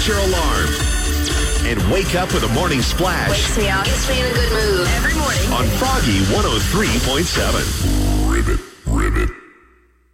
set your alarm. And wake up with a morning splash. Wakes me up. Gets me in a good mood. Every morning. On Froggy 103.7. Ribbit.